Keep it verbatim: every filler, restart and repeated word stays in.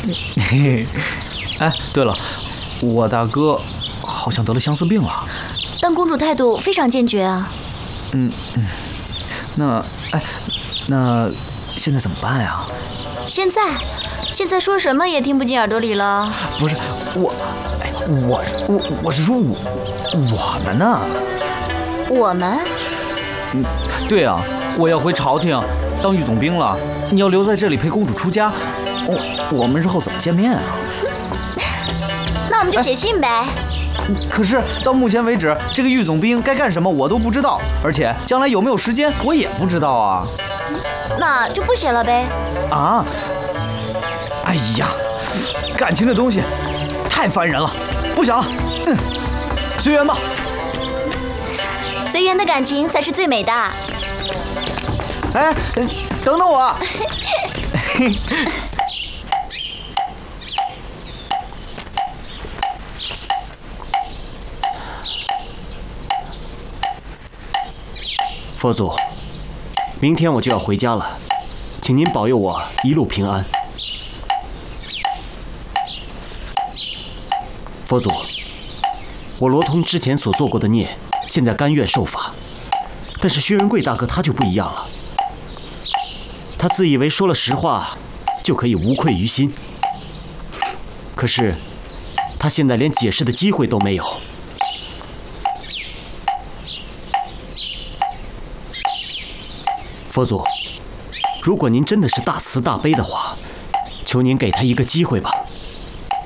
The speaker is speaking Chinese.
嘿嘿，哎，对了，我大哥好像得了相思病了。 但公主态度非常坚决啊。 嗯嗯，那哎，那现在怎么办呀？ 现在，现在说什么也听不进耳朵里了。 不是我，哎，我我我是说我我们呢？ 我们？ 嗯，对啊，我要回朝廷当御总兵了。你要留在这里陪公主出家，我我们日后怎么见面啊？ 那我们就写信呗。哎可是到目前为止，这个御总兵该干什么我都不知道，而且将来有没有时间我也不知道啊。 那就不写了呗。 啊！哎呀，感情这东西太烦人了，不想了。嗯，随缘吧。 随缘的感情才是最美的。 哎，等等我。 佛祖，明天我就要回家了，请您保佑我一路平安。佛祖，我罗通之前所做过的孽，现在甘愿受罚，但是薛仁贵大哥他就不一样了，他自以为说了实话就可以无愧于心，可是他现在连解释的机会都没有。佛祖，如果您真的是大慈大悲的话，求您给他一个机会吧。